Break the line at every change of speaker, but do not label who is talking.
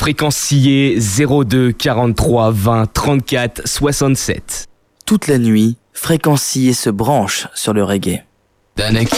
Fréquence sillée 02 43 20 34 67.
Toute la nuit, Fréquence Sillée se branche sur le reggae.
Danek.